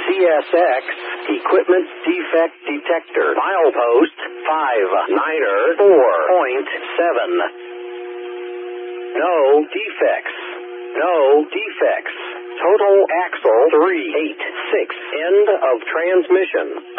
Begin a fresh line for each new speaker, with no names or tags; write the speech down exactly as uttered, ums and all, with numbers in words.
C S X, Equipment Defect Detector. Milepost five niner four point seven. No defects. No defects. Total axle three eight six. End of transmission.